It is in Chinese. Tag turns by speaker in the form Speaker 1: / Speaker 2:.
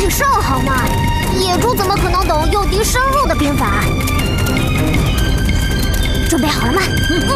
Speaker 1: 益兽好吗？野猪怎么可能懂诱敌深入的兵法？